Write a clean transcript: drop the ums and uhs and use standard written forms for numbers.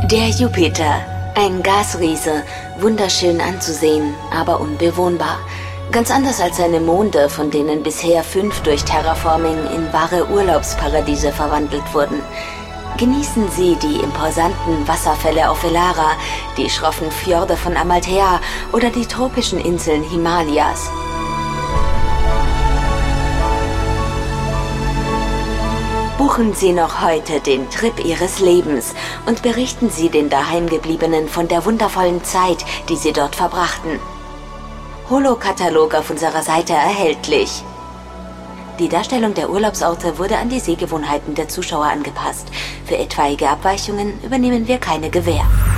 Der Jupiter, ein Gasriese, wunderschön anzusehen, aber unbewohnbar. Ganz anders als seine Monde, von denen bisher 5 durch Terraforming in wahre Urlaubsparadiese verwandelt wurden. Genießen Sie die imposanten Wasserfälle auf Elara, die schroffen Fjorde von Amalthea oder die tropischen Inseln Himalayas. Buchen Sie noch heute den Trip Ihres Lebens und berichten Sie den Daheimgebliebenen von der wundervollen Zeit, die Sie dort verbrachten. Holo-Katalog auf unserer Seite erhältlich. Die Darstellung der Urlaubsorte wurde an die Sehgewohnheiten der Zuschauer angepasst. Für etwaige Abweichungen übernehmen wir keine Gewähr.